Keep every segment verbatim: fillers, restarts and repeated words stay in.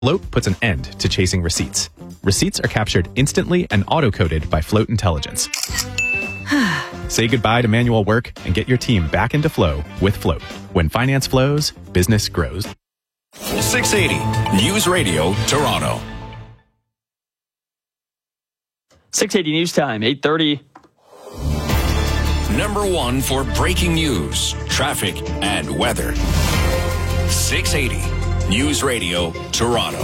Float puts an end to chasing receipts. Receipts are captured instantly and auto-coded by Float Intelligence. Say goodbye to manual work and get your team back into flow with Float. When finance flows, business grows. six eighty News Radio, Toronto. six eighty News Time, eight thirty. Number one for breaking news, traffic, and weather. six eighty News Radio, Toronto.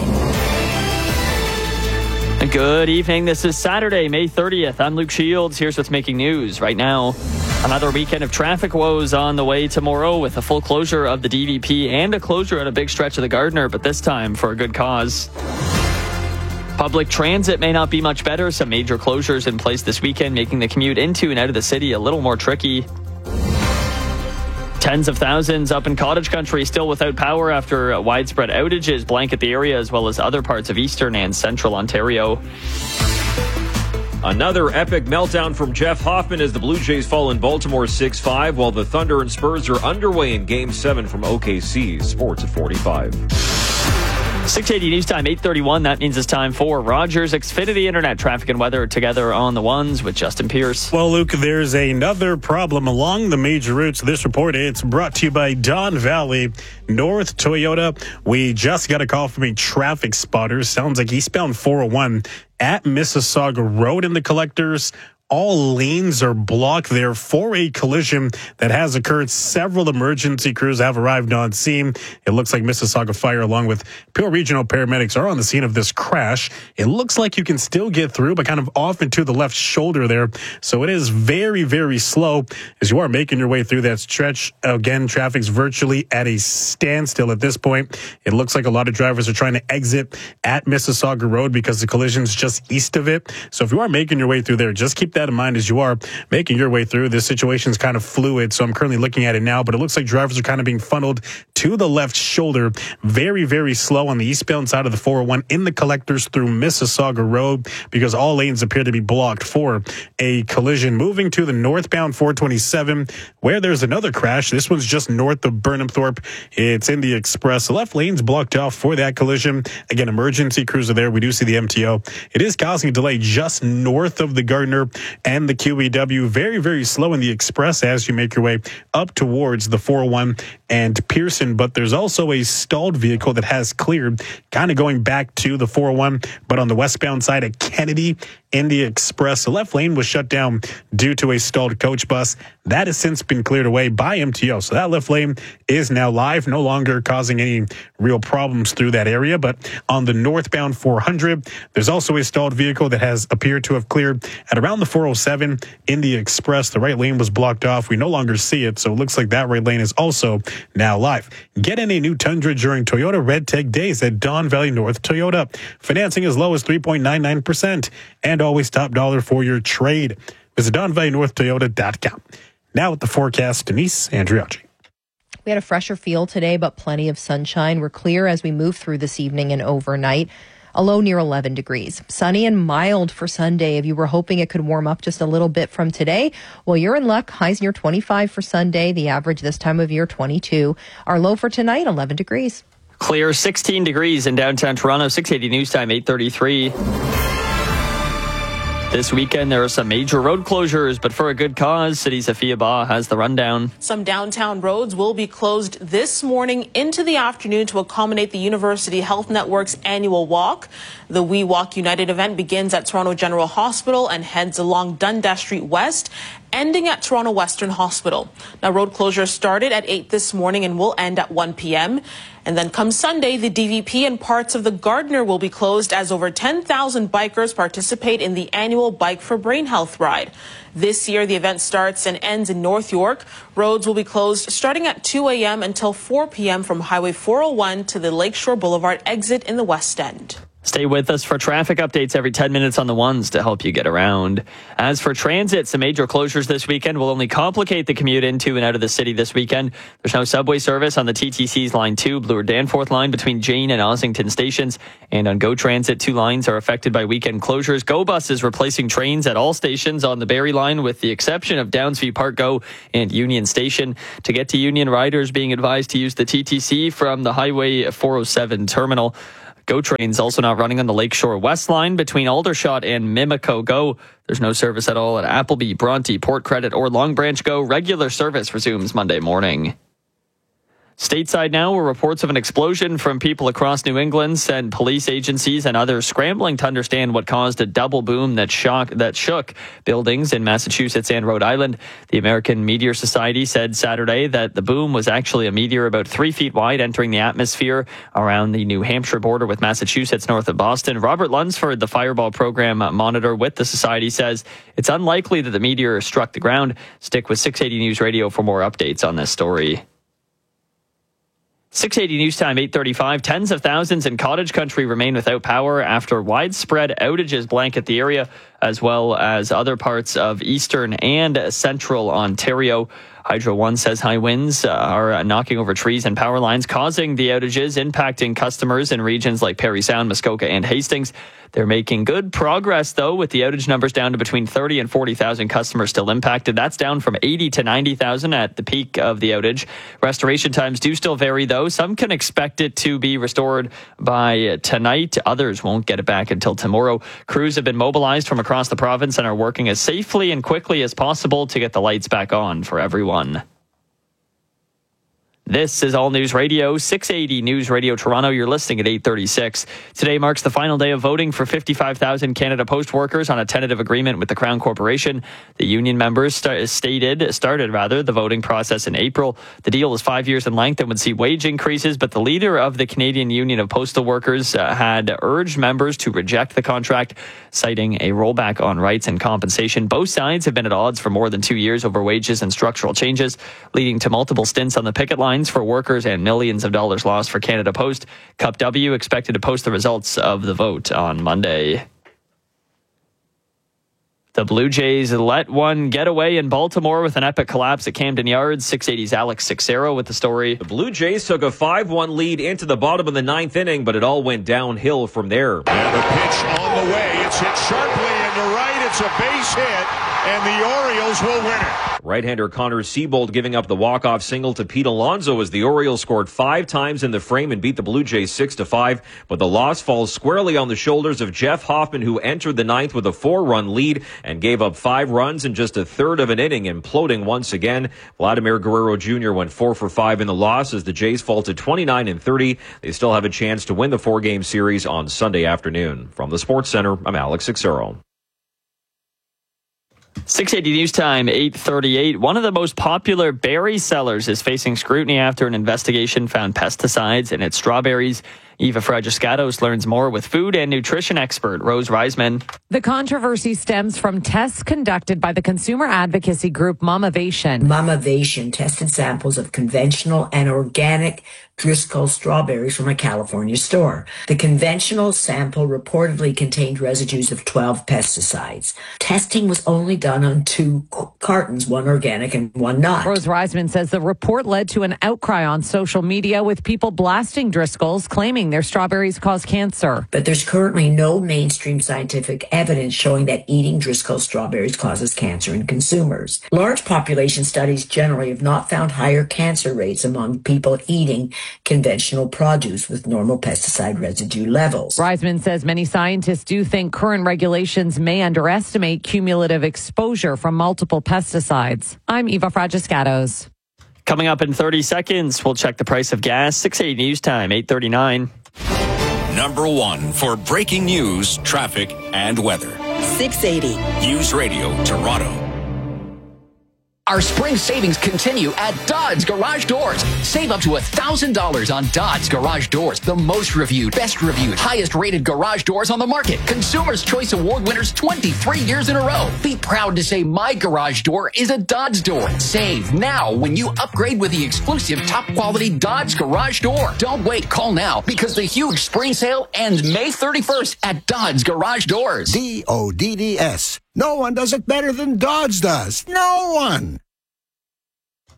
Good evening. This is Saturday, May thirtieth. I'm Luke Shields. Here's what's making news right now. Another weekend of traffic woes on the way tomorrow with a full closure of the D V P and a closure at a big stretch of the Gardiner, but this time for a good cause. Public transit may not be much better. Some major closures in place this weekend, making the commute into and out of the city a little more tricky. Tens of thousands up in cottage country still without power after widespread outages blanket the area as well as other parts of eastern and central Ontario. Another epic meltdown from Jeff Hoffman as the Blue Jays fall in Baltimore six five while the Thunder and Spurs are underway in Game seven from O K C. Sports at forty-five. six eighty News Time, eight thirty-one. That means it's time for Rogers Xfinity Internet traffic and weather together on the ones with Justin Pierce. Well, Luke, there's another problem along the major routes. This report, it's brought to you by Don Valley North Toyota. We just got a call from a traffic spotter. Sounds like eastbound four oh one at Mississauga Road in the collectors. All lanes are blocked there for a collision that has occurred. Several emergency crews have arrived on scene. It looks like Mississauga Fire, along with Peel Regional paramedics, are on the scene of this crash. It looks like you can still get through, but kind of off into the left shoulder there. So it is very, very slow as you are making your way through that stretch. Again, traffic's virtually at a standstill at this point. It looks like a lot of drivers are trying to exit at Mississauga Road because the collision's just east of it. So if you are making your way through there, just keep that in mind as you are making your way through. This situation is kind of fluid, so I'm currently looking at it now, but it looks like drivers are kind of being funneled to the left shoulder. Very, very slow on the eastbound side of the four oh one in the collectors through Mississauga Road because all lanes appear to be blocked for a collision. Moving to the northbound four twenty-seven where there's another crash. This one's just north of Burnhamthorpe. It's in the express. The left lane's blocked off for that collision. Again, emergency crews are there. We do see the M T O. It is causing a delay just north of the Gardiner and the Q E W. Very, very slow in the express as you make your way up towards the four oh one and Pearson. But there's also a stalled vehicle that has cleared, kind of going back to the four oh one, but on the westbound side at Kennedy in the express. The left lane was shut down due to a stalled coach bus. That has since been cleared away by M T O. So that left lane is now live, no longer causing any real problems through that area. But on the northbound four hundred, there's also a stalled vehicle that has appeared to have cleared at around the four oh seven in the express. The right lane was blocked off. We no longer see it. So it looks like that right lane is also now live. Get in a new Tundra during Toyota Red Tag Days at Don Valley North Toyota. Financing as low as three point nine nine percent and always top dollar for your trade. Visit don valley north toyota dot com. Now with the forecast, Denise Andriacci. We had a fresher feel today, but plenty of sunshine. We're clear as we move through this evening and overnight. A low near eleven degrees. Sunny and mild for Sunday. If you were hoping it could warm up just a little bit from today, well, you're in luck. Highs near twenty-five for Sunday. The average this time of year, twenty-two. Our low for tonight, eleven degrees. Clear, sixteen degrees in downtown Toronto. six eighty News Time, eight thirty-three. This weekend, there are some major road closures, but for a good cause. City Sophia Ba has the rundown. Some downtown roads will be closed this morning into the afternoon to accommodate the University Health Network's annual walk. The We Walk United event begins at Toronto General Hospital and heads along Dundas Street West, ending at Toronto Western Hospital. Now, road closures started at eight this morning and will end at one p.m. And then come Sunday, the D V P and parts of the Gardiner will be closed as over ten thousand bikers participate in the annual Bike for Brain Health ride. This year, the event starts and ends in North York. Roads will be closed starting at two a.m. until four p.m. from Highway four oh one to the Lakeshore Boulevard exit in the West End. Stay with us for traffic updates every ten minutes on the ones to help you get around. As for transit, some major closures this weekend will only complicate the commute into and out of the city this weekend. There's no subway service on the T T C's Line two, Bloor Danforth line between Jane and Ossington stations. And on GO Transit, two lines are affected by weekend closures. GO Bus is replacing trains at all stations on the Barrie line with the exception of Downsview Park GO and Union Station. To get to Union, riders being advised to use the T T C from the Highway four oh seven terminal. GO Train's also not running on the Lakeshore West Line between Aldershot and Mimico GO. There's no service at all at Appleby, Bronte, Port Credit, or Long Branch GO. Regular service resumes Monday morning. Stateside now, where reports of an explosion from people across New England send police agencies and others scrambling to understand what caused a double boom that shock that shook buildings in Massachusetts and Rhode Island. The American Meteor Society said Saturday that the boom was actually a meteor about three feet wide entering the atmosphere around the New Hampshire border with Massachusetts north of Boston. Robert Lunsford, the Fireball Program monitor with the Society, says it's unlikely that the meteor struck the ground. Stick with six eighty News Radio for more updates on this story. six eighty News Time, eight thirty-five. Tens of thousands in cottage country remain without power after widespread outages blanket the area, as well as other parts of eastern and central Ontario. Hydro One says high winds are knocking over trees and power lines, causing the outages, impacting customers in regions like Parry Sound, Muskoka, and Hastings. They're making good progress, though, with the outage numbers down to between thirty and forty thousand customers still impacted. That's down from eighty to ninety thousand at the peak of the outage. Restoration times do still vary, though. Some can expect it to be restored by tonight. Others won't get it back until tomorrow. Crews have been mobilized from across the province and are working as safely and quickly as possible to get the lights back on for everyone. This is All News Radio, six eighty News Radio Toronto. You're listening at eight thirty-six. Today marks the final day of voting for fifty-five thousand Canada Post workers on a tentative agreement with the Crown Corporation. The union members st- stated, started rather, the voting process in April. The deal is five years in length and would see wage increases, but the leader of the Canadian Union of Postal Workers uh, had urged members to reject the contract, citing a rollback on rights and compensation. Both sides have been at odds for more than two years over wages and structural changes, leading to multiple stints on the picket line for workers and millions of dollars lost for Canada Post. Cup W expected to post the results of the vote on Monday. The Blue Jays let one get away in Baltimore with an epic collapse at Camden Yards. six eighty's Alex Sixero with the story. The Blue Jays took a five one lead into the bottom of the ninth inning, but it all went downhill from there. And the pitch on the way. It's hit sharply into right. It's a base hit, and the Orioles will win it. Right-hander Connor Siebold giving up the walk-off single to Pete Alonso as the Orioles scored five times in the frame and beat the Blue Jays six to five. But the loss falls squarely on the shoulders of Jeff Hoffman, who entered the ninth with a four-run lead and gave up five runs in just a third of an inning, imploding once again. Vladimir Guerrero Junior went four for five in the loss as the Jays fall to twenty-nine and thirty. They still have a chance to win the four-game series on Sunday afternoon. From the Sports Center, I'm Alex Sixero. six eighty News Time, eight thirty-eight. One of the most popular berry sellers is facing scrutiny after an investigation found pesticides in its strawberries. Eva Fragiscatos learns more with food and nutrition expert Rose Reisman. The controversy stems from tests conducted by the consumer advocacy group Mamavation. Mamavation tested samples of conventional and organic Driscoll strawberries from a California store. The conventional sample reportedly contained residues of twelve pesticides. Testing was only done on two cartons, one organic and one not. Rose Reisman says the report led to an outcry on social media, with people blasting Driscoll's, claiming their strawberries cause cancer. But there's currently no mainstream scientific evidence showing that eating Driscoll strawberries causes cancer in consumers. Large population studies generally have not found higher cancer rates among people eating conventional produce with normal pesticide residue levels. Reisman says many scientists do think current regulations may underestimate cumulative exposure from multiple pesticides. I'm Eva Fragiscatos. Coming up in thirty seconds, we'll check the price of gas. six eighty News Time, eight thirty-nine. Number one for breaking news, traffic, and weather. six eighty News Radio Toronto. Our spring savings continue at Dodds Garage Doors. Save up to one thousand dollars on Dodds Garage Doors, the most reviewed, best reviewed, highest rated garage doors on the market. Consumer's Choice Award winners twenty-three years in a row. Be proud to say my garage door is a Dodds door. Save now when you upgrade with the exclusive top quality Dodds Garage Door. Don't wait, call now because the huge spring sale ends May thirty-first at Dodds Garage Doors. D O D D S. No one does it better than Dodds does. No one.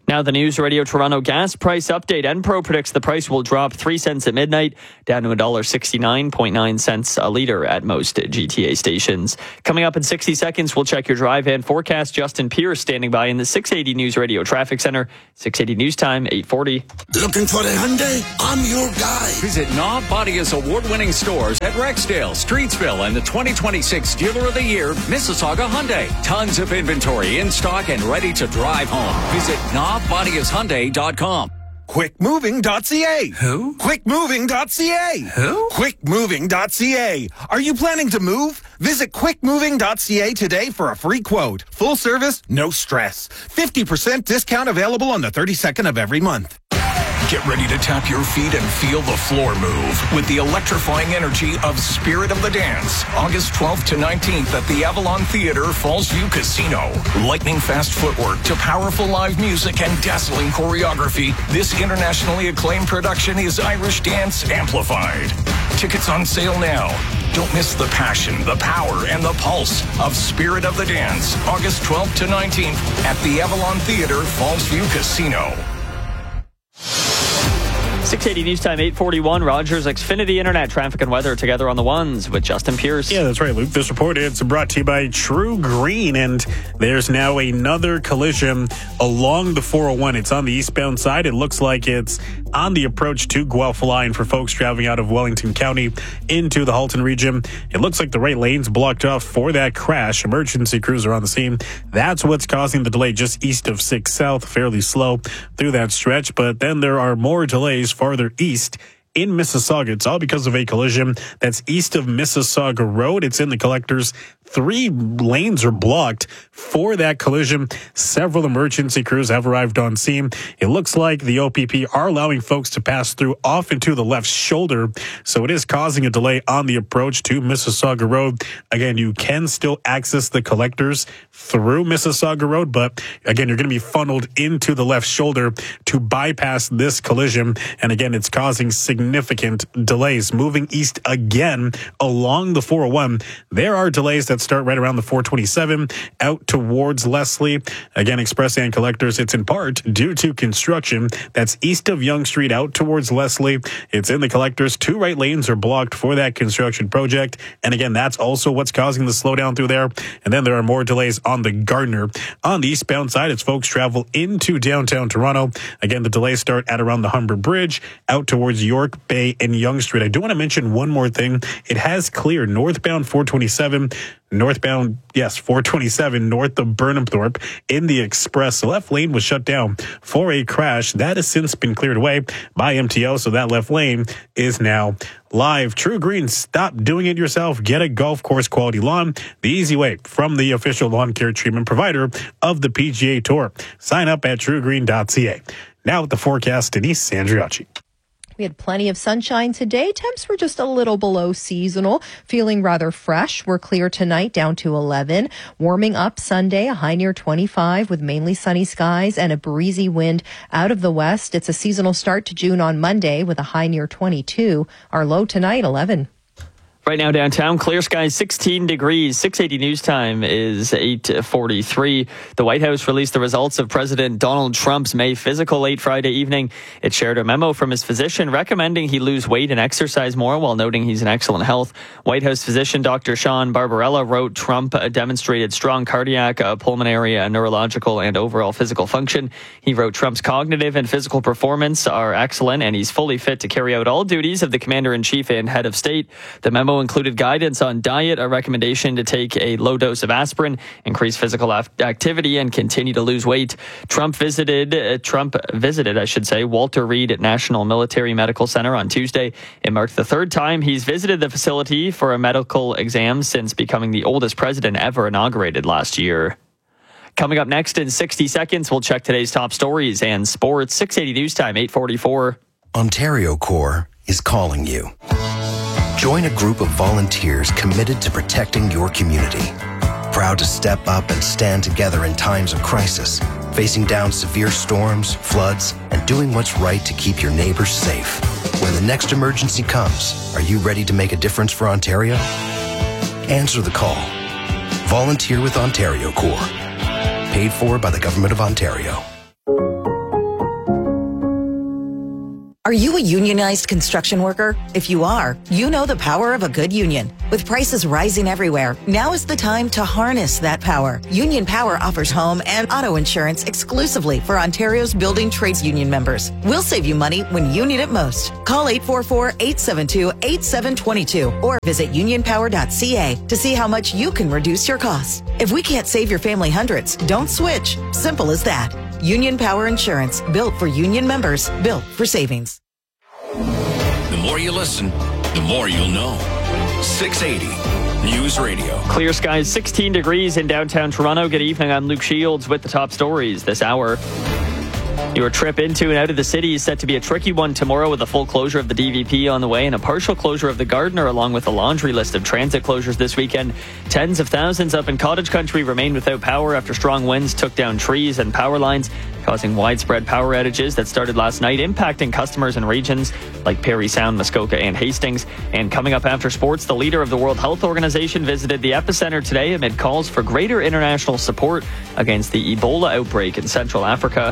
Now the News Radio Toronto gas price update. Enpro predicts the price will drop three cents at midnight, down to one dollar sixty-nine point nine cents a litre at most G T A stations. Coming up in sixty seconds, we'll check your drive and forecast. Justin Pierce standing by in the six eighty News Radio Traffic Center. six eighty News Time, eight forty. Looking for a Hyundai? I'm your guy. Visit Knob Bodia's award-winning stores at Rexdale, Streetsville, and the twenty twenty-six Dealer of the Year, Mississauga Hyundai. Tons of inventory in stock and ready to drive home. Visit knob bodias hyundai dot com. quick moving dot c a. Who? quick moving dot c a. Who? quick moving dot c a. Are you planning to move? Visit quick moving dot c a today for a free quote. Full service, no stress. fifty percent discount available on the thirty-second of every month. Get ready to tap your feet and feel the floor move with the electrifying energy of Spirit of the Dance. August twelfth to nineteenth at the Avalon Theatre, Fallsview Casino. Lightning fast footwork to powerful live music and dazzling choreography. This internationally acclaimed production is Irish Dance Amplified. Tickets on sale now. Don't miss the passion, the power, and the pulse of Spirit of the Dance. August twelfth to nineteenth at the Avalon Theatre, Fallsview Casino. six eighty News Time, eight forty-one. Rogers Xfinity Internet traffic and weather together on the ones with Justin Pierce. Yeah, that's right, Luke. This report is brought to you by True Green, and there's now another collision along the four oh one. It's on the eastbound side. It looks like it's on the approach to Guelph line for folks traveling out of Wellington County into the Halton region. It looks like the right lane's blocked off for that crash. Emergency crews are on the scene. That's what's causing the delay just east of six South, fairly slow through that stretch. But then there are more delays farther east in Mississauga. It's all because of a collision that's east of Mississauga Road. It's in the collectors. Three lanes are blocked for that collision. Several emergency crews have arrived on scene. It looks like the O P P are allowing folks to pass through off into the left shoulder, so it is causing a delay on the approach to Mississauga Road. Again, you can still access the collectors through Mississauga Road, but again, you're going to be funneled into the left shoulder to bypass this collision. And again, it's causing significant delays. Moving east again along the four oh one, there are delays that start right around the four twenty-seven out towards Leslie. Again, express and collectors, it's in part due to construction that's east of Yonge Street out towards Leslie. It's in the collectors. Two right lanes are blocked for that construction project. And again, that's also what's causing the slowdown through there. And then there are more delays on the Gardner. On the eastbound side, as folks travel into downtown Toronto, again, the delays start at around the Humber Bridge out towards York Bay and Yonge Street. I do want to mention one more thing. It has cleared northbound four twenty-seven, northbound, yes, four twenty-seven north of Burnhamthorpe in the express. The left lane was shut down for a crash. That has since been cleared away by M T O, so that left lane is now live. True Green, stop doing it yourself. Get a golf course quality lawn the easy way from the official lawn care treatment provider of the P G A Tour. Sign up at true green dot c a. Now with the forecast, Denise Sandriacci. We had plenty of sunshine today. Temps were just a little below seasonal, feeling rather fresh. We're clear tonight, down to eleven. Warming up Sunday, a high near twenty-five with mainly sunny skies and a breezy wind out of the west. It's a seasonal start to June on Monday with a high near twenty-two. Our low tonight, eleven. Right now downtown, clear skies, sixteen degrees. six eighty News Time is eight forty-three. The White House released the results of President Donald Trump's May physical late Friday evening. It shared a memo from his physician recommending he lose weight and exercise more while noting he's in excellent health. White House physician Doctor Sean Barbarella wrote Trump demonstrated strong cardiac, uh, pulmonary, uh, neurological, and overall physical function. He wrote Trump's cognitive and physical performance are excellent and he's fully fit to carry out all duties of the commander-in-chief and head of state. The memo included guidance on diet, a recommendation to take a low dose of aspirin, increase physical activity, and continue to lose weight. Trump visited, uh, Trump visited, I should say, Walter Reed National Military Medical Center on Tuesday. It marked the third time he's visited the facility for a medical exam since becoming the oldest president ever inaugurated last year. Coming up next in sixty seconds, we'll check today's top stories and sports. six eighty News Time, eight forty-four. Ontario Corps is calling you. Join a group of volunteers committed to protecting your community. Proud to step up and stand together in times of crisis, facing down severe storms, floods, and doing what's right to keep your neighbors safe. When the next emergency comes, are you ready to make a difference for Ontario? Answer the call. Volunteer with Ontario Corps. Paid for by the Government of Ontario. Are you a unionized construction worker? If you are, you know the power of a good union. With prices rising everywhere, now is the time to harness that power. Union Power offers home and auto insurance exclusively for Ontario's building trades union members. We'll save you money when you need it most. Call eight four four, eight seven two, eight seven two two or visit union power dot c a to see how much you can reduce your costs. If we can't save your family hundreds, don't switch. Simple as that. Union Power Insurance, built for union members, built for savings. The more you listen, the more you'll know. six eighty News Radio. Clear skies, sixteen degrees in downtown Toronto. Good evening. I'm Luke Shields with the top stories this hour. Your trip into and out of the city is set to be a tricky one tomorrow, with a full closure of the D V P on the way and a partial closure of the Gardiner, along with a laundry list of transit closures this weekend. Tens of thousands up in Cottage Country remain without power after strong winds took down trees and power lines, causing widespread power outages that started last night, impacting customers in regions like Parry Sound, Muskoka and Hastings. And coming up after sports, the leader of the World Health Organization visited the epicenter today amid calls for greater international support against the Ebola outbreak in Central Africa.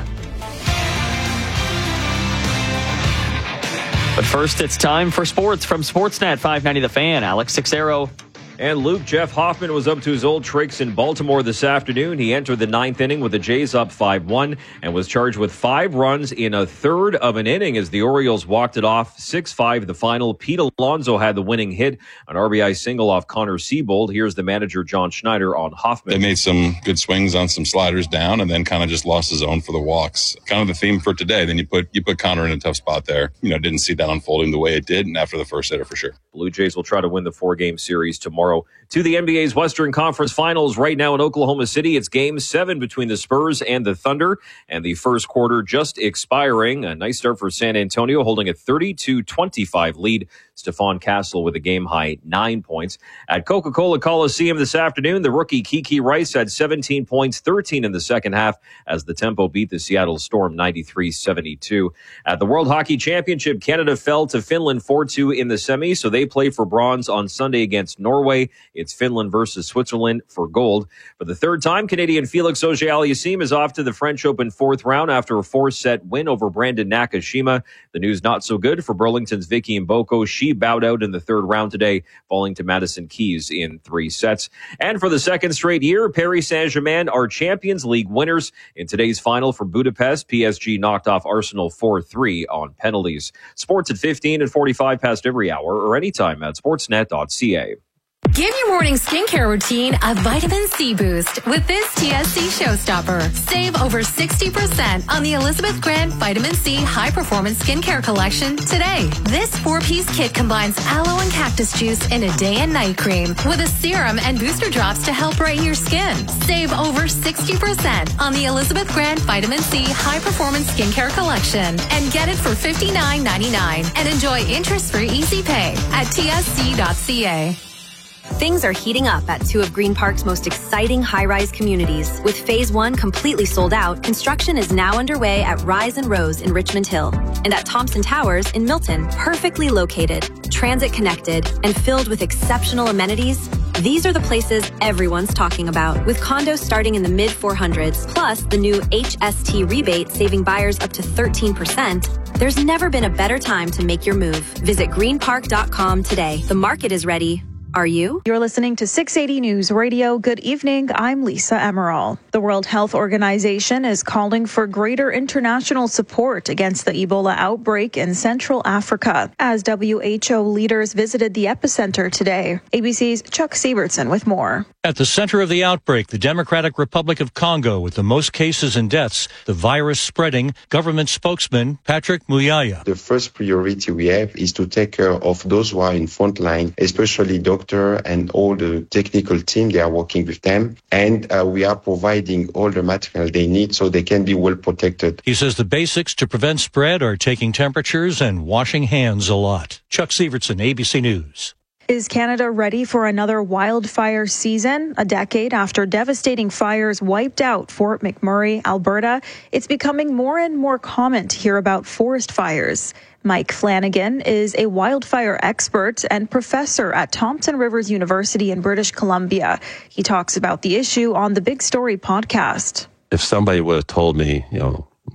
But first, it's time for sports from Sportsnet five ninety The Fan. Alex Sixero. And Luke, Jeff Hoffman was up to his old tricks in Baltimore this afternoon. He entered the ninth inning with the Jays up five one and was charged with five runs in a third of an inning as the Orioles walked it off six five the final. Pete Alonso had the winning hit, an R B I single off Connor Siebold. Here's the manager, John Schneider, on Hoffman. They made some good swings on some sliders down and then kind of just lost his zone for the walks. Kind of the theme for today. Then you put you put Connor in a tough spot there. You know, didn't see that unfolding the way it did, and after the first hitter for sure. Blue Jays will try to win the four-game series tomorrow. To the N B A's Western Conference Finals right now in Oklahoma City. It's game seven between the Spurs and the Thunder, and the first quarter just expiring. A nice start for San Antonio, holding a thirty-two twenty-five lead. Stephon Castle with a game-high nine points. At Coca-Cola Coliseum this afternoon, the rookie Kiki Rice had seventeen points, thirteen in the second half, as the Tempo beat the Seattle Storm ninety-three seventy-two. At the World Hockey Championship, Canada fell to Finland four two in the semis, so they play for bronze on Sunday against Norway. It's Finland versus Switzerland for gold. For the third time, Canadian Felix Auger-Aliassime is off to the French Open fourth round after a four-set win over Brandon Nakashima. The news not so good for Burlington's Vicky Mboko. She bowed out in the third round today, falling to Madison Keys in three sets. And for the second straight year, Paris Saint-Germain are Champions League winners. In today's final from Budapest, P S G knocked off Arsenal four three on penalties. Sports at fifteen and forty-five past every hour or anytime at sportsnet dot c a. Give your morning skincare routine a vitamin C boost with this T S C showstopper. Save over sixty percent on the Elizabeth Grant Vitamin C High Performance Skincare Collection today. This four-piece kit combines aloe and cactus juice in a day and night cream with a serum and booster drops to help brighten your skin. Save over sixty percent on the Elizabeth Grant Vitamin C High Performance Skincare Collection and get it for fifty-nine ninety-nine and enjoy interest-free easy pay at T S C dot c a. Things are heating up at two of Green Park's most exciting high-rise communities. With Phase one completely sold out, construction is now underway at Rise and Rose in Richmond Hill and at Thompson Towers in Milton. Perfectly located, transit-connected, and filled with exceptional amenities, these are the places everyone's talking about. With condos starting in the mid four hundreds, plus the new H S T rebate saving buyers up to thirteen percent, there's never been a better time to make your move. Visit green park dot com today. The market is ready. Are you? You're listening to six eighty News Radio. Good evening. I'm Lisa Emerald. The World Health Organization is calling for greater international support against the Ebola outbreak in Central Africa as W H O leaders visited the epicenter today. A B C's Chuck Sievertson with more. At the center of the outbreak, the Democratic Republic of Congo, with the most cases and deaths, the virus spreading, government spokesman Patrick Muyaya. The first priority we have is to take care of those who are in front line, especially doctors and all the technical team. They are working with them, and uh, we are providing all the material they need so they can be well protected. He says the basics to prevent spread are taking temperatures and washing hands a lot. Chuck Sievertson, A B C News. Is Canada ready for another wildfire season? A decade after devastating fires wiped out Fort McMurray, Alberta, it's becoming more and more common to hear about forest fires. Mike Flanagan is a wildfire expert and professor at Thompson Rivers University in British Columbia. He talks about the issue on the Big Story podcast. If somebody would have told me, you know,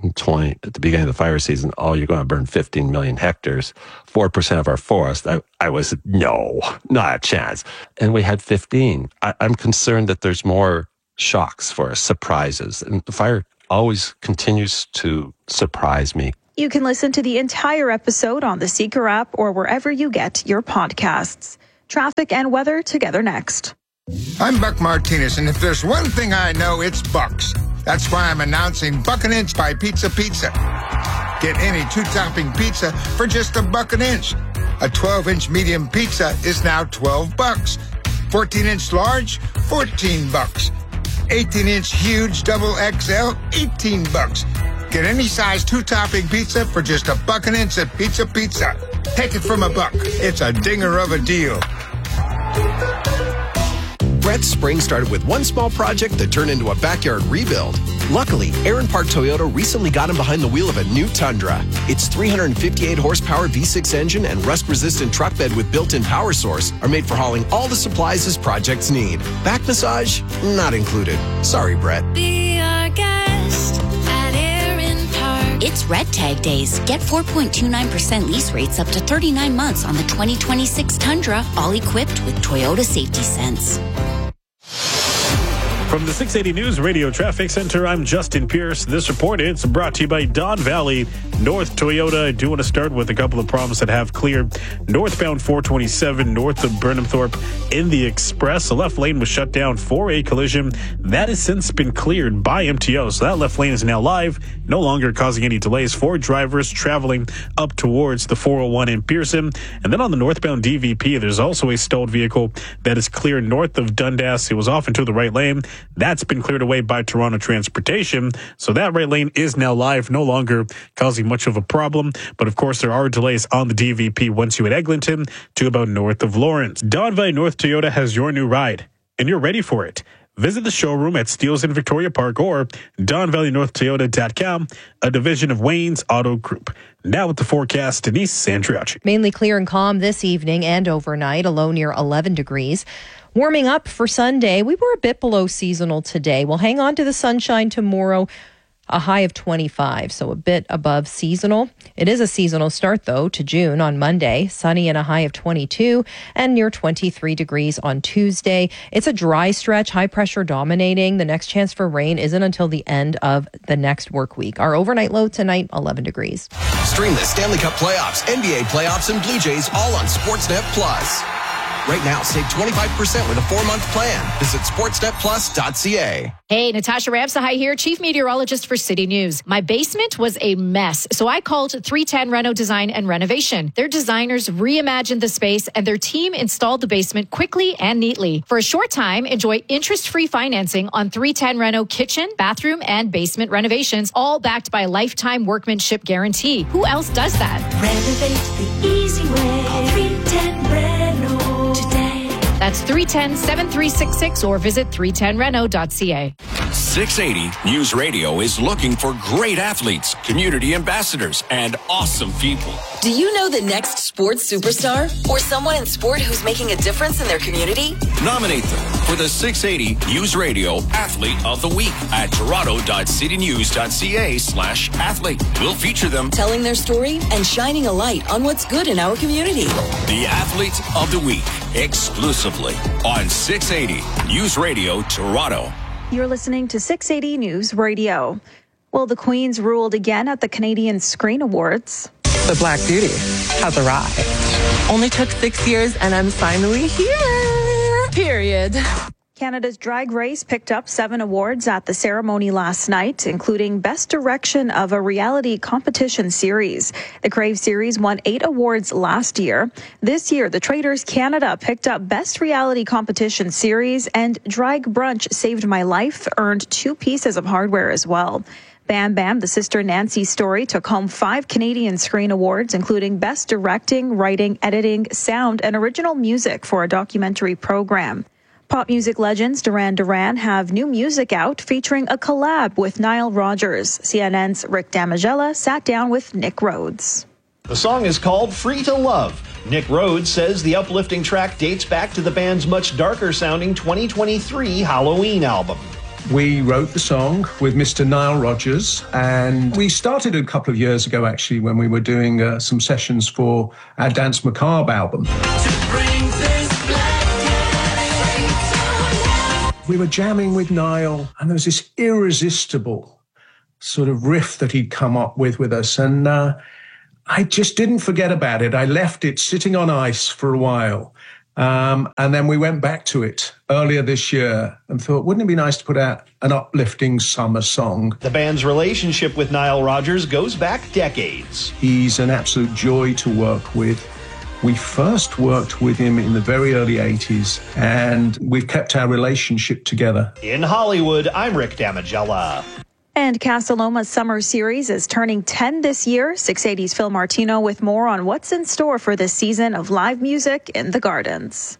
twenty at the beginning of the fire season, oh, you're going to burn fifteen million hectares, four percent of our forest. I, I was, no, not a chance. And we had fifteen. I, I'm concerned that there's more shocks for us, surprises. And the fire always continues to surprise me. You can listen to the entire episode on the Seeker app or wherever you get your podcasts. Traffic and weather together next. I'm Buck Martinez, and if there's one thing I know, it's Bucks. That's why I'm announcing Buck an Inch by Pizza Pizza. Get any two-topping pizza for just a buck an inch. A twelve-inch medium pizza is now twelve bucks. fourteen-inch large, fourteen bucks. eighteen-inch huge double X L, eighteen bucks. Get any size two-topping pizza for just a buck an inch at Pizza Pizza. Take it from a buck. It's a dinger of a deal. Brett's spring started with one small project that turned into a backyard rebuild. Luckily, Aaron Park Toyota recently got him behind the wheel of a new Tundra. Its three hundred fifty-eight horsepower V six engine and rust-resistant truck bed with built-in power source are made for hauling all the supplies his projects need. Back massage? Not included. Sorry, Brett. Be our guest at Aaron Park. It's Red Tag Days. Get four point two nine percent lease rates up to thirty-nine months on the twenty twenty-six Tundra, all equipped with Toyota Safety Sense. From the six eighty News Radio Traffic Center, I'm Justin Pierce. This report is brought to you by Don Valley North Toyota. I do want to start with a couple of problems that have cleared. Northbound four twenty-seven north of Burnham Thorpe in the Express. The left lane was shut down for a collision. That has since been cleared by M T O. So that left lane is now live, no longer causing any delays for drivers traveling up towards the four oh one in Pearson. And then on the northbound D V P, there's also a stalled vehicle that is clear north of Dundas. It was off into the right lane. That's been cleared away by Toronto Transportation. So that right lane is now live, no longer causing much of a problem. But of course, there are delays on the D V P once you at Eglinton to about north of Lawrence. Don Valley North Toyota has your new ride, and you're ready for it. Visit the showroom at Steeles in Victoria Park or don valley north toyota dot com, a division of Wayne's Auto Group. Now with the forecast, Denise Sandriacci. Mainly clear and calm this evening and overnight, a low near eleven degrees. Warming up for Sunday, we were a bit below seasonal today. We'll hang on to the sunshine tomorrow, a high of twenty-five, so a bit above seasonal. It is a seasonal start, though, to June on Monday. Sunny and a high of twenty-two and near twenty-three degrees on Tuesday. It's a dry stretch, high pressure dominating. The next chance for rain isn't until the end of the next work week. Our overnight low tonight, eleven degrees. Stream the Stanley Cup playoffs, N B A playoffs, and Blue Jays all on Sportsnet Plus. Right now, save twenty-five percent with a four-month plan. Visit sportsnet plus dot c a. Hey, Natasha Ramsahai here, Chief Meteorologist for City News. My basement was a mess, so I called three ten Reno Design and Renovation. Their designers reimagined the space, and their team installed the basement quickly and neatly. For a short time, enjoy interest-free financing on three ten Reno kitchen, bathroom, and basement renovations, all backed by a lifetime workmanship guarantee. Who else does that? Renovate the easy way. Call three ten Reno. That's three one zero, seven three six six or visit three ten reno dot c a. six eighty News Radio is looking for great athletes, community ambassadors, and awesome people. Do you know the next sports superstar? Or someone in sport who's making a difference in their community? Nominate them for the six eighty News Radio Athlete of the Week at toronto dot city news dot c a slash athlete. We'll feature them telling their story and shining a light on what's good in our community. The Athlete of the Week, exclusively on six eighty News Radio Toronto. You're listening to six eighty News Radio. Well, the Queens ruled again at the Canadian Screen Awards. The Black Beauty has arrived. Only took six years and I'm finally here. Period. Canada's Drag Race picked up seven awards at the ceremony last night, including Best Direction of a Reality Competition Series. The Crave Series won eight awards last year. This year, the Traders Canada picked up Best Reality Competition Series, and Drag Brunch Saved My Life earned two pieces of hardware as well. Bam Bam, the Sister Nancy story, took home five Canadian Screen Awards, including Best Directing, Writing, Editing, Sound, and Original Music for a documentary program. Pop music legends Duran Duran have new music out featuring a collab with Nile Rodgers. C N N's Rick Damigella sat down with Nick Rhodes. The song is called Free to Love. Nick Rhodes says the uplifting track dates back to the band's much darker sounding twenty twenty-three Halloween album. We wrote the song with Mister Nile Rodgers, and we started a couple of years ago, actually, when we were doing uh, some sessions for our Dance Macabre album. We were jamming with Nile, and there was this irresistible sort of riff that he'd come up with with us, and uh, I just didn't forget about it. I left it sitting on ice for a while. Um, and then we went back to it earlier this year and thought, wouldn't it be nice to put out an uplifting summer song? The band's relationship with Nile Rodgers goes back decades. He's an absolute joy to work with. We first worked with him in the very early eighties, and we've kept our relationship together. In Hollywood, I'm Rick Damigella. And Casa Loma's summer series is turning ten this year. six eighty's Phil Martino with more on what's in store for this season of live music in the Gardens.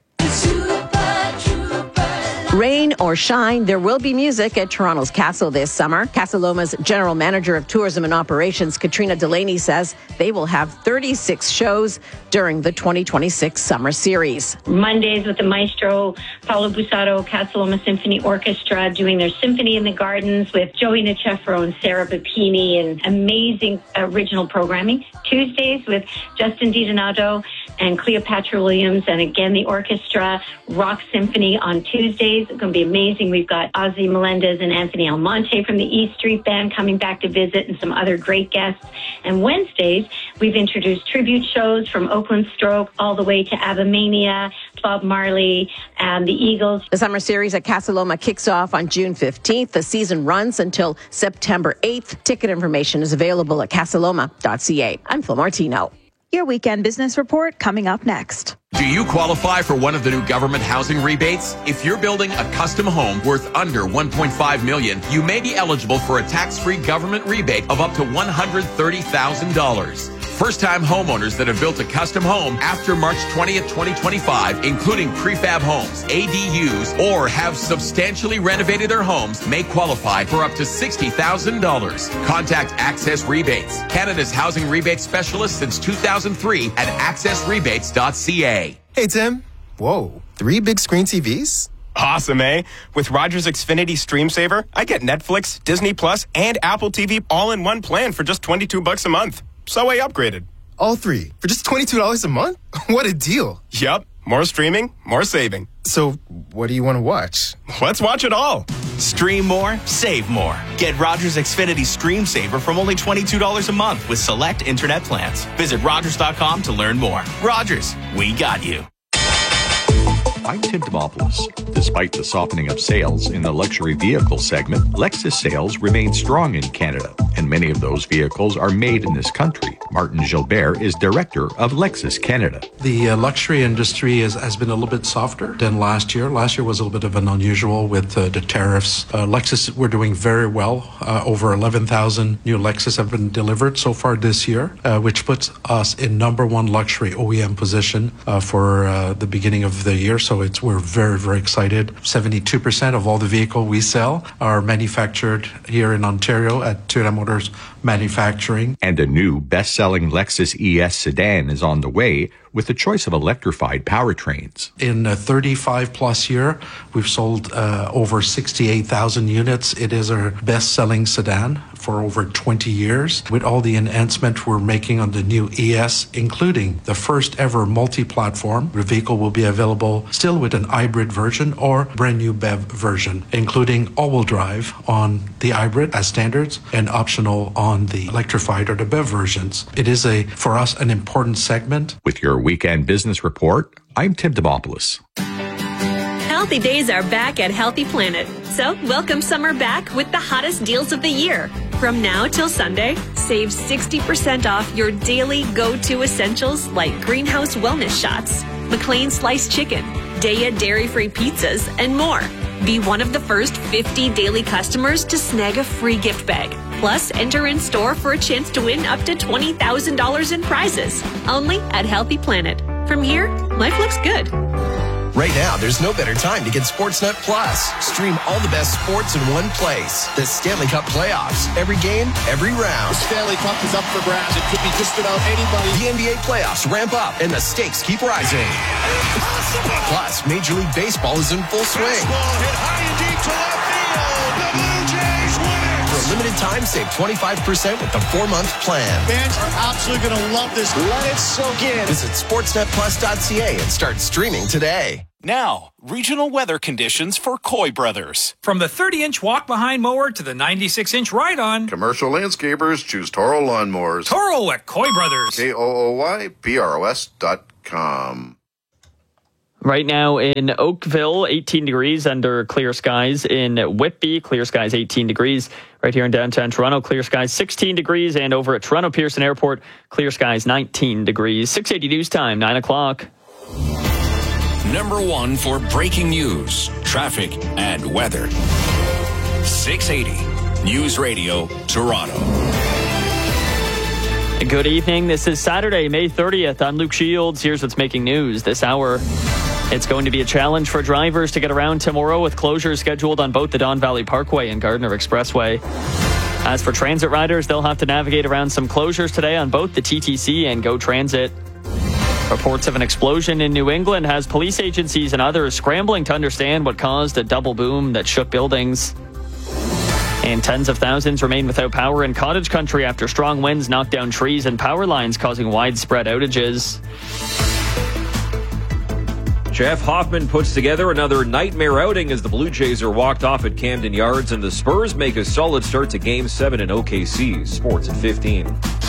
Rain or shine, there will be music at Toronto's Castle this summer. Casa Loma's General Manager of Tourism and Operations, Katrina Delaney, says they will have thirty-six shows during the twenty twenty-six summer series. Mondays with the maestro, Paolo Busato, Casa Loma Symphony Orchestra, doing their Symphony in the Gardens with Joey Nicefro and Sarah Papini, and amazing original programming. Tuesdays with Justin DiDonato and Cleopatra Williams, and again, the orchestra, Rock Symphony on Tuesdays. It's going to be amazing. We've got Ozzy Melendez and Anthony Almonte from the E Street Band coming back to visit, and some other great guests. And Wednesdays, we've introduced tribute shows from Oakland Stroke all the way to Abamania, Bob Marley, and the Eagles. The summer series at Casa Loma kicks off on June fifteenth. The season runs until September eighth. Ticket information is available at casaloma dot c a. I'm Phil Martino. Your weekend business report coming up next. Do you qualify for one of the new government housing rebates? If you're building a custom home worth under one point five million dollars, you may be eligible for a tax-free government rebate of up to one hundred thirty thousand dollars. First-time homeowners that have built a custom home after March twentieth, twenty twenty-five, including prefab homes, A D Us, or have substantially renovated their homes, may qualify for up to sixty thousand dollars. Contact Access Rebates, Canada's housing rebate specialist since two thousand three at access rebates dot c a. Hey, Tim. Whoa, three big screen T Vs? Awesome, eh? With Rogers Xfinity Stream Saver, I get Netflix, Disney Plus, and Apple T V all in one plan for just twenty-two bucks a month. So I upgraded. All three for just twenty-two dollars a month? What a deal. Yup. More streaming, more saving. So what do you want to watch? Let's watch it all. Stream more, save more. Get Rogers Xfinity Stream Saver from only twenty-two dollars a month with select internet plans. Visit Rogers dot com to learn more. Rogers, we got you. I'm Tim Demopoulos. Despite the softening of sales in the luxury vehicle segment, Lexus sales remain strong in Canada, and many of those vehicles are made in this country. Martin Gilbert is director of Lexus Canada. The uh, luxury industry is, has been a little bit softer than last year. Last year was a little bit of an unusual with uh, the tariffs. Uh, Lexus, we're doing very well. Uh, over eleven thousand new Lexus have been delivered so far this year, uh, which puts us in number one luxury O E M position uh, for uh, the beginning of the year. So it's we're very, very excited. seventy-two percent of all the vehicles we sell are manufactured here in Ontario at Toyota Motors Manufacturing. And a new best-selling Lexus E S sedan is on the way with a choice of electrified powertrains. In a thirty-five plus year, we've sold uh, over sixty-eight thousand units. It is our best-selling sedan for over twenty years. With all the enhancement we're making on the new E S, including the first ever multi-platform, the vehicle will be available still with an hybrid version or brand new B E V version, including all-wheel drive on the hybrid as standards and optional on the electrified or the B E V versions. It is a, for us, an important segment. With your weekend business report, I'm Tim Demopoulos. Healthy days are back at Healthy Planet. So welcome summer back with the hottest deals of the year. From now till Sunday, save sixty percent off your daily go-to essentials like Greenhouse Wellness Shots, McLean Sliced Chicken, Daya Dairy-Free Pizzas, and more. Be one of the first fifty daily customers to snag a free gift bag. Plus, enter in store for a chance to win up to twenty thousand dollars in prizes. Only at Healthy Planet. From here, life looks good. Right now, there's no better time to get Sportsnet Plus. Stream all the best sports in one place. The Stanley Cup playoffs. Every game, every round. The Stanley Cup is up for grabs. It could be just about anybody. The N B A playoffs ramp up, and the stakes keep rising. Impossible. Plus, Plus, Major League Baseball is in full swing. Baseball hit high and deep to left field. The Blue Jays win it. For a limited time, save twenty-five percent with the four-month plan. Fans are absolutely going to love this. Let it soak in. Visit sportsnet plus dot c a and start streaming today. Now, regional weather conditions for Coy Brothers. From the thirty-inch walk-behind mower to the ninety-six inch ride-on. Commercial landscapers choose Toro Lawnmowers. Toro at Coy Brothers. K O O Y P R O S dot com. Right now in Oakville, eighteen degrees under clear skies. In Whitby, clear skies, eighteen degrees. Right here in downtown Toronto, clear skies, sixteen degrees. And over at Toronto Pearson Airport, clear skies, nineteen degrees. six eighty news time, nine o'clock. Number one for breaking news, traffic, and weather. six eighty News Radio, Toronto. Good evening. This is Saturday, May thirtieth. I'm Luke Shields. Here's what's making news this hour. It's going to be a challenge for drivers to get around tomorrow with closures scheduled on both the Don Valley Parkway and Gardiner Expressway. As for transit riders, they'll have to navigate around some closures today on both the T T C and GO Transit. Reports of an explosion in New England has police agencies and others scrambling to understand what caused a double boom that shook buildings. And tens of thousands remain without power in cottage country after strong winds knocked down trees and power lines, causing widespread outages. Jeff Hoffman puts together another nightmare outing as the Blue Jays are walked off at Camden Yards, and the Spurs make a solid start to Game seven in O K C. Sports at fifteen.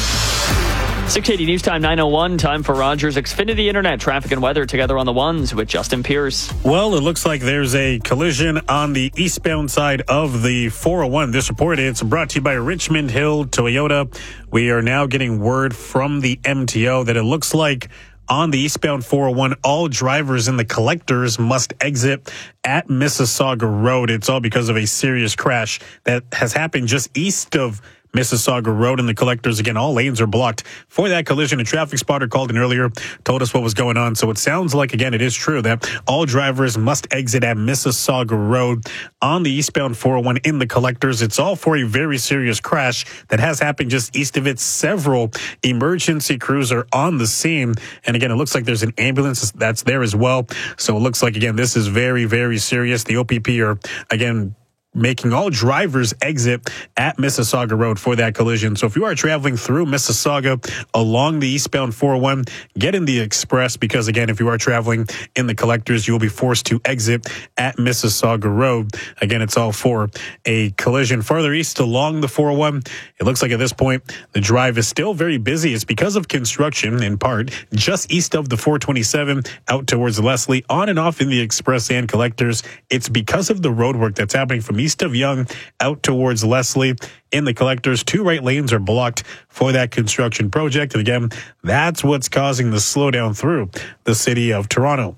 six eighty News Time, nine oh one. Time for Rogers Xfinity Internet traffic and weather together on the ones with Justin Pierce. Well, it looks like there's a collision on the eastbound side of the four oh one. This report is brought to you by Richmond Hill Toyota. We are now getting word from the M T O that it looks like on the eastbound four oh one, all drivers in the collectors must exit at Mississauga Road. It's all because of a serious crash that has happened just east of Mississauga Road and the collectors. Again, all lanes are blocked for that collision. A traffic spotter called in earlier, told us what was going on. So it sounds like, again, it is true that all drivers must exit at Mississauga Road on the eastbound four oh one in the collectors. It's all for a very serious crash that has happened just east of it. Several emergency crews are on the scene. And again, it looks like there's an ambulance that's there as well. So it looks like, again, this is very, very serious. The O P P are, again, making all drivers exit at Mississauga Road for that collision. So if you are traveling through Mississauga along the eastbound four oh one, get in the express because, again, if you are traveling in the collectors, you will be forced to exit at Mississauga Road. Again, it's all for a collision. Farther east along the four oh one, it looks like at this point, the drive is still very busy. It's because of construction, in part, just east of the four twenty-seven out towards Leslie, on and off in the express and collectors. It's because of the road work that's happening from east of Yonge out towards Leslie in the collectors. Two right lanes are blocked for that construction project. And again, that's what's causing the slowdown through the city of Toronto.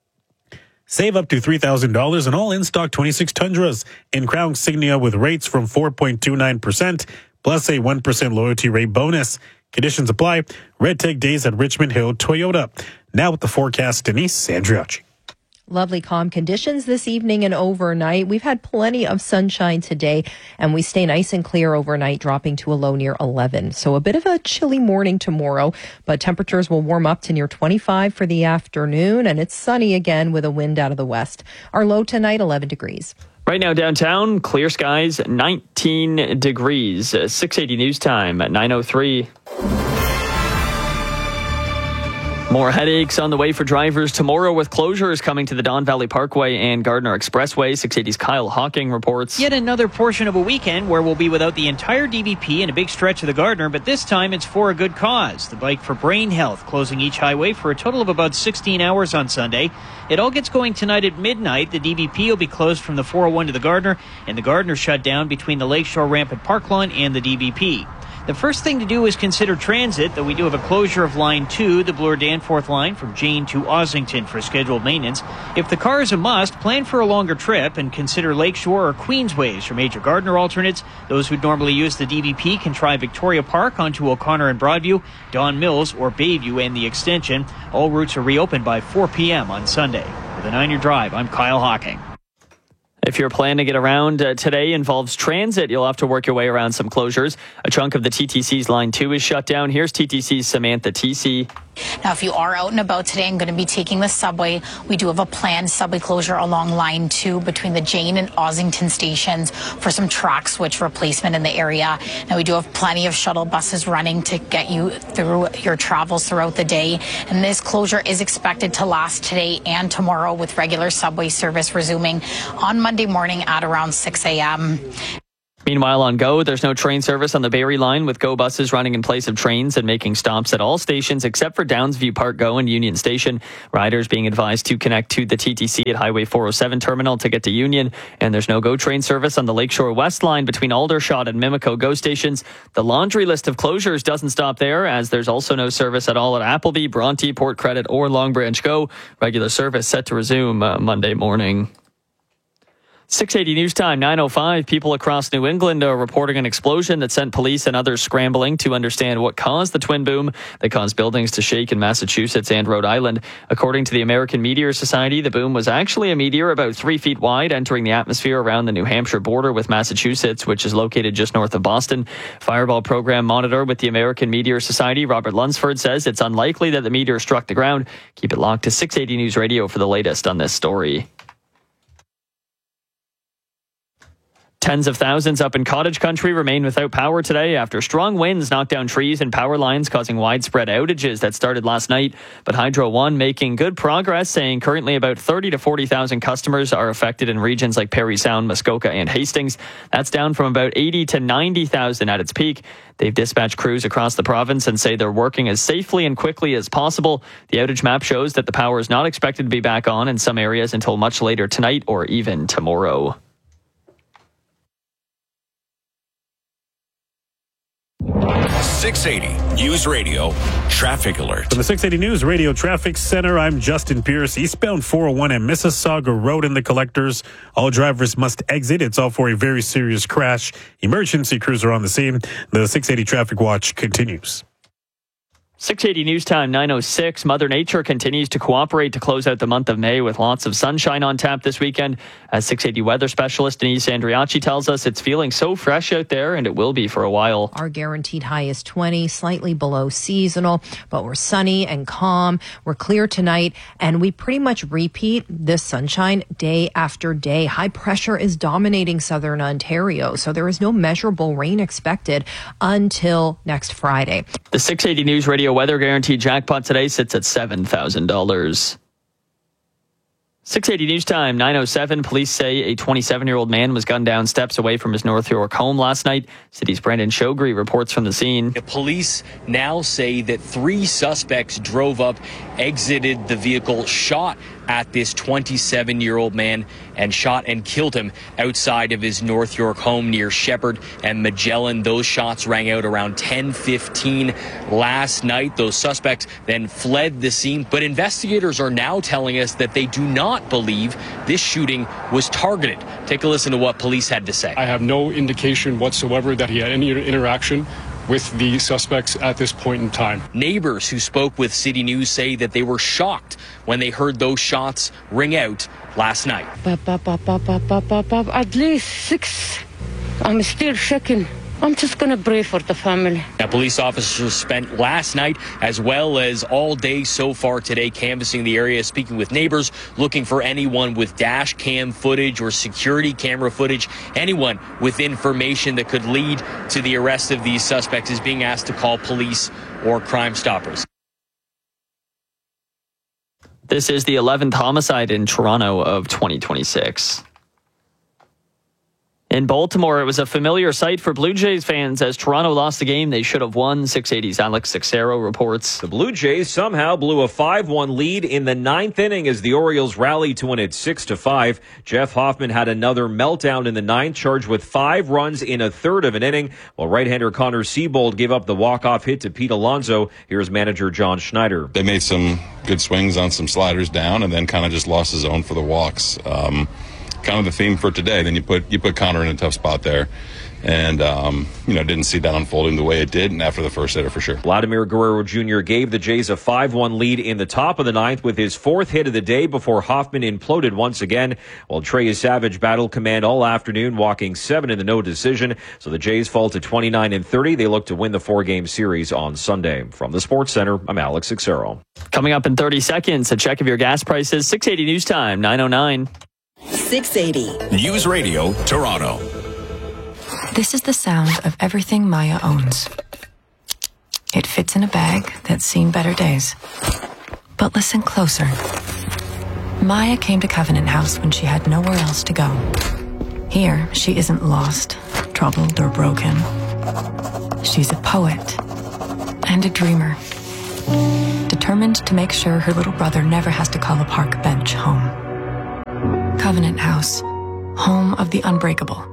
Save up to three thousand dollars on all in-stock twenty-six Tundras in Crown Signia with rates from four point two nine percent plus a one percent loyalty rate bonus. Conditions apply. Red Tag Days at Richmond Hill Toyota. Now with the forecast, Denise Andriacci. Lovely calm conditions this evening and overnight. We've had plenty of sunshine today, and we stay nice and clear overnight, dropping to a low near eleven. So a bit of a chilly morning tomorrow, but temperatures will warm up to near twenty-five for the afternoon, and it's sunny again with a wind out of the west. Our low tonight, eleven degrees. Right now downtown, clear skies, nineteen degrees. six eighty News Time at nine oh three. More headaches on the way for drivers tomorrow with closures coming to the Don Valley Parkway and Gardiner Expressway. six eighty's Kyle Hawking reports. Yet another portion of a weekend where we'll be without the entire D V P and a big stretch of the Gardiner, but this time it's for a good cause. The Bike for Brain Health closing each highway for a total of about sixteen hours on Sunday. It all gets going tonight at midnight. The D V P will be closed from the four oh one to the Gardiner, and the Gardiner shut down between the Lakeshore Ramp at Parklawn and the D V P. The first thing to do is consider transit, though we do have a closure of Line two, the Bloor-Danforth line from Jane to Ossington for scheduled maintenance. If the car is a must, plan for a longer trip and consider Lakeshore or Queensways for major Gardiner alternates. Those who normally use the D V P can try Victoria Park onto O'Connor and Broadview, Don Mills or Bayview and the extension. All routes are reopened by four p.m. on Sunday. For the Nine Year Drive, I'm Kyle Hawking. If your plan to get around uh, today involves transit, you'll have to work your way around some closures. A chunk of the T T C's Line two is shut down. Here's T T C's Samantha T C. Now, if you are out and about today and going to be taking the subway, we do have a planned subway closure along line two between the Jane and Ossington stations for some track switch replacement in the area. Now, we do have plenty of shuttle buses running to get you through your travels throughout the day. And this closure is expected to last today and tomorrow, with regular subway service resuming on Monday morning at around six a.m. Meanwhile, on Go, there's no train service on the Barrie line, with Go buses running in place of trains and making stops at all stations except for Downsview Park Go and Union Station. Riders being advised to connect to the T T C at Highway four oh seven terminal to get to Union. And there's no Go train service on the Lakeshore West line between Aldershot and Mimico Go stations. The laundry list of closures doesn't stop there, as there's also no service at all at Appleby, Bronte, Port Credit, or Long Branch Go. Regular service set to resume uh, Monday morning. six eighty News Time, nine oh five. People across New England are reporting an explosion that sent police and others scrambling to understand what caused the twin boom that caused buildings to shake in Massachusetts and Rhode Island. According to the American Meteor Society, the boom was actually a meteor about three feet wide entering the atmosphere around the New Hampshire border with Massachusetts, which is located just north of Boston. Fireball Program Monitor with the American Meteor Society, Robert Lunsford, says it's unlikely that the meteor struck the ground. Keep it locked to six eighty News Radio for the latest on this story. Tens of thousands up in cottage country remain without power today after strong winds knocked down trees and power lines, causing widespread outages that started last night. But Hydro One making good progress, saying currently about thirty to forty thousand customers are affected in regions like Parry Sound, Muskoka, and Hastings. That's down from about eighty to ninety thousand at its peak. They've dispatched crews across the province and say they're working as safely and quickly as possible. The outage map shows that the power is not expected to be back on in some areas until much later tonight or even tomorrow. six eighty News Radio Traffic Alert. From the six eighty News Radio Traffic Center, I'm Justin Pierce. Eastbound four oh one and Mississauga Road in the collectors. All drivers must exit. It's all for a very serious crash. Emergency crews are on the scene. The six eighty Traffic Watch continues. six eighty News Time, nine oh six. Mother Nature continues to cooperate to close out the month of May with lots of sunshine on tap this weekend. As six eighty weather specialist Denise Andriachi tells us, it's feeling so fresh out there, and it will be for a while. Our guaranteed high is twenty, slightly below seasonal, but we're sunny and calm. We're clear tonight, and we pretty much repeat this sunshine day after day. High pressure is dominating southern Ontario, so there is no measurable rain expected until next Friday. The six eighty News Radio weather guarantee jackpot today sits at seven thousand dollars. six eighty News Time, nine oh seven. Police say a twenty-seven-year-old man was gunned down steps away from his North York home last night. City's Brandon Shogri reports from the scene. The police now say that three suspects drove up, exited the vehicle, shot at this twenty-seven-year-old man and shot and killed him outside of his North York home near Shepherd and Magellan. Those shots rang out around ten fifteen last night. Those suspects then fled the scene, but investigators are now telling us that they do not believe this shooting was targeted. Take a listen to what police had to say. I have no indication whatsoever that he had any interaction with the suspects at this point in time. Neighbors who spoke with City News say that they were shocked when they heard those shots ring out last night. Pop, pop, pop, pop, pop, pop, pop. At least six. I'm still shaking. I'm just going to pray for the family. Now, police officers spent last night as well as all day so far today canvassing the area, speaking with neighbors, looking for anyone with dash cam footage or security camera footage. Anyone with information that could lead to the arrest of these suspects is being asked to call police or Crime Stoppers. This is the eleventh homicide in Toronto of twenty twenty-six. In Baltimore, it was a familiar sight for Blue Jays fans as Toronto lost the game they should have won. six eighty's Alex Sixero reports. The Blue Jays somehow blew a five one lead in the ninth inning as the Orioles rallied to win it six to five. Jeff Hoffman had another meltdown in the ninth, charged with five runs in a third of an inning, while right-hander Connor Siebold gave up the walk-off hit to Pete Alonso. Here's manager John Schneider. They made some good swings on some sliders down and then kind of just lost his own for the walks. Um, kind of the theme for today. Then you put you put Connor in a tough spot there, and um, you know, didn't see that unfolding the way it did. And after the first hitter, for sure. Vladimir Guerrero Junior gave the Jays a five one lead in the top of the ninth with his fourth hit of the day before Hoffman imploded once again, while Trey Savage battled command all afternoon, walking seven in the no decision. So the Jays fall to twenty-nine and thirty. They look to win the four-game series on Sunday. From the Sports Center, I'm Alex Xero. Coming up in thirty seconds, a check of your gas prices. six eighty News Time, nine oh nine. six eighty News Radio, Toronto. This is the sound of everything Maya owns. It fits in a bag that's seen better days. But listen closer. Maya came to Covenant House when she had nowhere else to go. Here, she isn't lost, troubled, or broken. She's a poet and a dreamer, determined to make sure her little brother never has to call a park bench home. Covenant House, home of the unbreakable.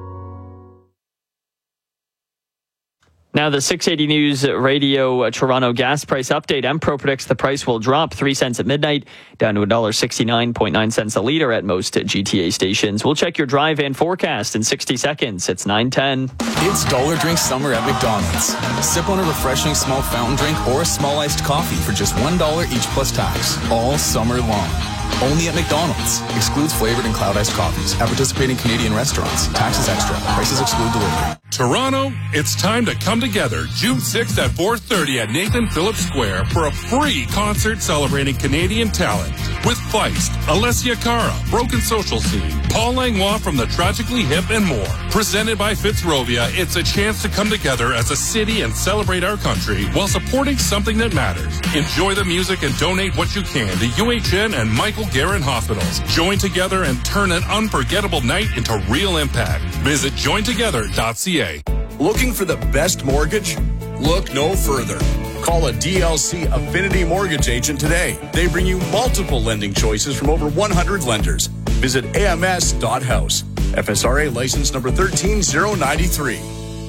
Now, the six eighty News Radio uh, Toronto gas price update. Empro predicts the price will drop three cents at midnight, down to one dollar sixty-nine point nine cents a litre at most G T A stations. We'll check your drive and forecast in sixty seconds. It's nine ten. It's Dollar Drink Summer at McDonald's. Sip on a refreshing small fountain drink or a small iced coffee for just one dollar each plus tax, all summer long. Only at McDonald's. Excludes flavored and cloud iced coffees at participating Canadian restaurants. Taxes extra. Prices exclude delivery. Toronto, it's time to come together June sixth at four thirty at Nathan Phillips Square for a free concert celebrating Canadian talent with Feist, Alessia Cara, Broken Social Scene, Paul Langlois from the Tragically Hip, and more. Presented by Fitzrovia, it's a chance to come together as a city and celebrate our country while supporting something that matters. Enjoy the music and donate what you can to U H N and Michael Garron Hospitals. Join together and turn an unforgettable night into real impact. Visit join together dot c a. Looking for the best mortgage? Look no further. Call a D L C Affinity Mortgage agent today. They bring you multiple lending choices from over one hundred lenders. Visit A M S dot house. F S R A license number one three zero nine three.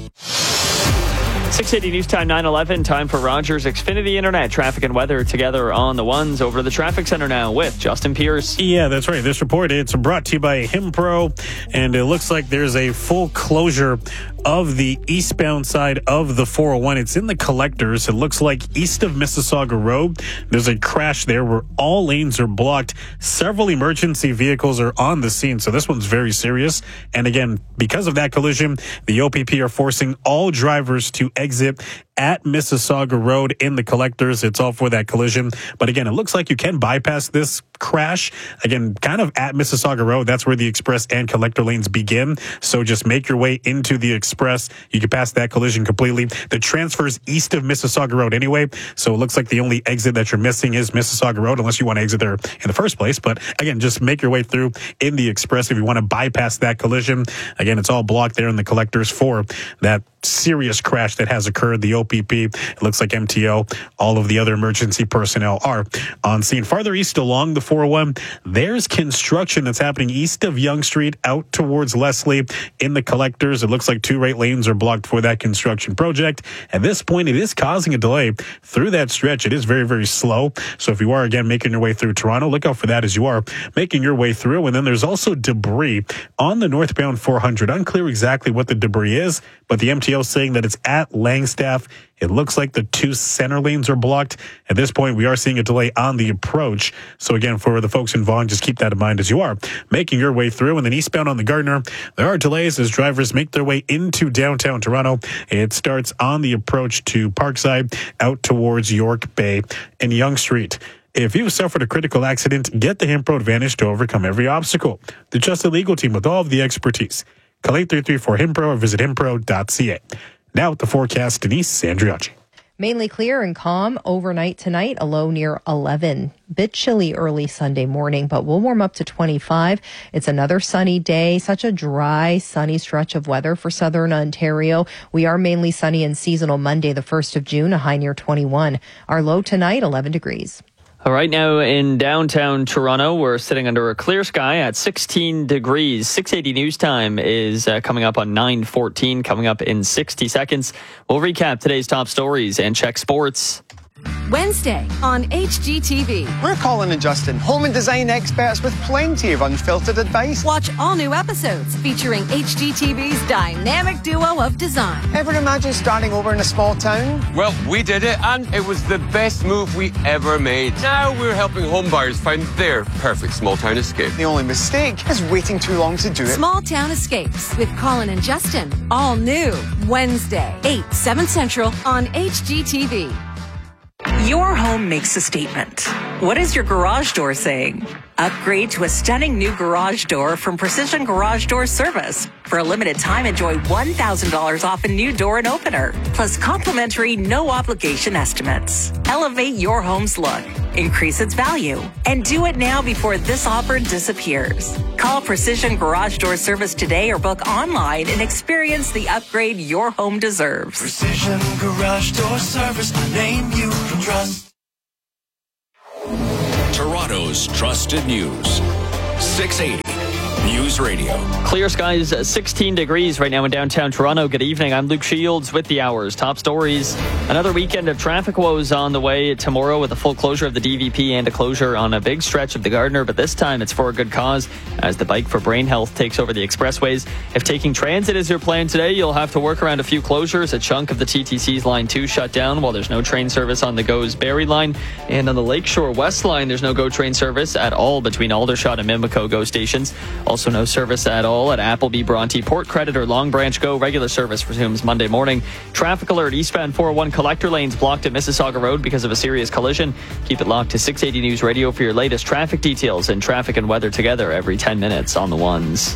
six eighty News Time, nine eleven. Time for Rogers Xfinity Internet. Traffic and weather together on the ones. Over to the traffic center now with Justin Pierce. Yeah, that's right. This report, it's brought to you by Himpro, and it looks like there's a full closure of the eastbound side of the four oh one. It's in the collectors. It looks like east of Mississauga Road. There's a crash there where all lanes are blocked. Several emergency vehicles are on the scene, so this one's very serious. And again, because of that collision, the O P P are forcing all drivers to exit at Mississauga Road in the collectors. It's all for that collision. But again, it looks like you can bypass this crash. Again, kind of at Mississauga Road, that's where the express and collector lanes begin. So just make your way into the express. You can pass that collision completely. The transfer's east of Mississauga Road anyway. So it looks like the only exit that you're missing is Mississauga Road, unless you want to exit there in the first place. But again, just make your way through in the express if you want to bypass that collision. Again, it's all blocked there in the collectors for that serious crash that has occurred. The O P P, it looks like M T O, all of the other emergency personnel are on scene. Farther east along the four oh one, there's construction that's happening east of Yonge Street out towards Leslie in the collectors. It looks like two right lanes are blocked for that construction project. At this point, it is causing a delay through that stretch. It is very, very slow. So if you are, again, making your way through Toronto, look out for that as you are making your way through. And then there's also debris on the northbound four hundred. Unclear exactly what the debris is, but the M T O saying that it's at Langstaff. It looks like the two center lanes are blocked. At this point, we are seeing a delay on the approach. So again, for the folks in Vaughan, just keep that in mind as you are making your way through. And then eastbound on the Gardiner, there are delays as drivers make their way into downtown Toronto. It starts on the approach to Parkside out towards York Bay and Yonge Street. If you've suffered a critical accident, get the Himpro Advantage to overcome every obstacle. The Trusted Legal Team with all of the expertise. Call eight three three four Himpro or visit himpro dot c a. Now with the forecast, Denise Sandriacci. Mainly clear and calm overnight tonight, a low near eleven. Bit chilly early Sunday morning, but we'll warm up to twenty-five. It's another sunny day, such a dry, sunny stretch of weather for southern Ontario. We are mainly sunny and seasonal Monday, the first of June, a high near twenty-one. Our low tonight, eleven degrees. All right, now in downtown Toronto, we're sitting under a clear sky at sixteen degrees. six eighty News Time is uh, coming up on nine fourteen, coming up in sixty seconds. We'll recap today's top stories and check sports. Wednesday on H G T V. We're Colin and Justin, home and design experts with plenty of unfiltered advice. Watch all new episodes featuring H G T V's dynamic duo of design. Ever imagine starting over in a small town? Well, we did it, and it was the best move we ever made. Now we're helping homebuyers find their perfect small town escape. The only mistake is waiting too long to do it. Small Town Escapes with Colin and Justin. All new Wednesday, eight, seven Central on H G T V. Your home makes a statement. What is your garage door saying? Upgrade to a stunning new garage door from Precision Garage Door Service. For a limited time, enjoy one thousand dollars off a new door and opener, plus complimentary no-obligation estimates. Elevate your home's look, increase its value, and do it now before this offer disappears. Call Precision Garage Door Service today or book online and experience the upgrade your home deserves. Precision Garage Door Service, a name you can trust. Toronto's trusted news. six eighty News Radio. Clear skies, sixteen degrees right now in downtown Toronto. Good evening. I'm Luke Shields with the hour's top stories. Another weekend of traffic woes on the way tomorrow with a full closure of the D V P and a closure on a big stretch of the Gardiner, but this time it's for a good cause as the Bike for Brain Health takes over the expressways. If taking transit is your plan today, you'll have to work around a few closures. A chunk of the T T C's Line two shut down while there's no train service on the GO's Barrie line. And on the Lakeshore West line, there's no GO train service at all between Aldershot and Mimico GO stations. Also no service at all at Appleby, Bronte, Port Credit, or Long Branch GO. Regular service resumes Monday morning. Traffic alert, eastbound four oh one collector lanes blocked at Mississauga Road because of a serious collision. Keep it locked to six eighty News Radio for your latest traffic details and traffic and weather together every ten minutes on the ones.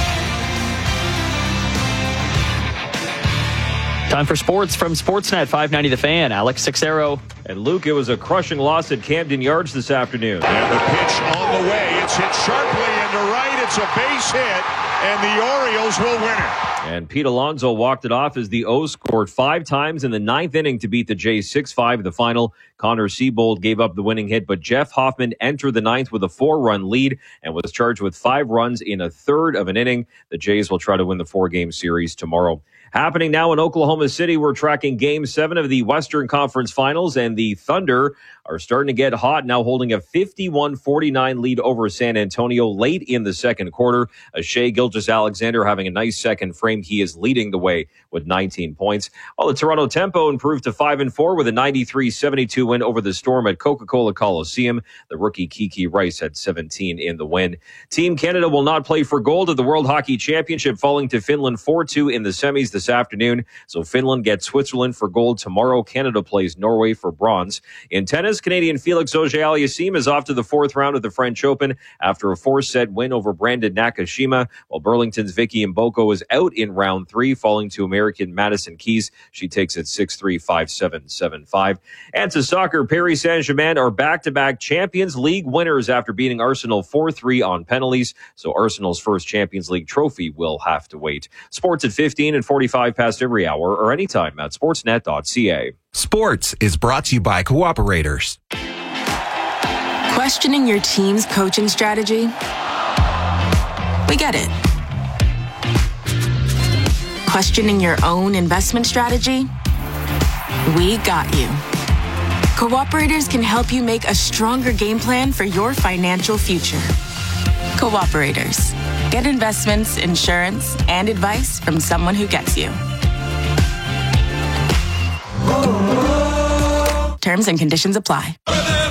Time for sports from Sportsnet five ninety The Fan. Alex Sixero. And Luke, it was a crushing loss at Camden Yards this afternoon. And the pitch on the way. It's hit sharply into right. It's a base hit, and the Orioles will win it. And Pete Alonso walked it off as the O's scored five times in the ninth inning to beat the Jays six five the final. Connor Seabold gave up the winning hit, but Jeff Hoffman entered the ninth with a four-run lead and was charged with five runs in a third of an inning. The Jays will try to win the four-game series tomorrow. Happening now in Oklahoma City, we're tracking Game seven of the Western Conference Finals, and the Thunder are starting to get hot, now holding a fifty-one forty-nine lead over San Antonio late in the second quarter. Shai Gilgeous-Alexander having a nice second frame. He is leading the way with nineteen points. While the Toronto Tempo improved to five and four with a ninety-three seventy-two win over the Storm at Coca-Cola Coliseum. The rookie Kiki Rice had seventeen in the win. Team Canada will not play for gold at the World Hockey Championship, falling to Finland four two in the semis this afternoon. So Finland gets Switzerland for gold tomorrow. Canada plays Norway for bronze. In tennis, Canadian Felix Auger-Aliassime is off to the fourth round of the French Open after a four-set win over Brandon Nakashima, while Burlington's Vicky Mboko is out in round three, falling to American Madison Keys. She takes it six three, five seven, seven five. And to soccer, Paris Saint-Germain are back-to-back Champions League winners after beating Arsenal four three on penalties. So Arsenal's first Champions League trophy will have to wait. Sports at fifteen and forty-five past every hour or anytime at sportsnet dot c a. Sports is brought to you by Cooperators. Questioning your team's coaching strategy? We get it. Questioning your own investment strategy? We got you. Cooperators can help you make a stronger game plan for your financial future. Cooperators. Get investments, insurance, and advice from someone who gets you. Terms and conditions apply.